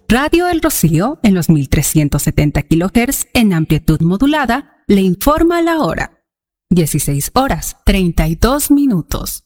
Radio El Rocío, en los 1370 kHz en amplitud modulada, le informa la hora. 16 horas, 32 minutos.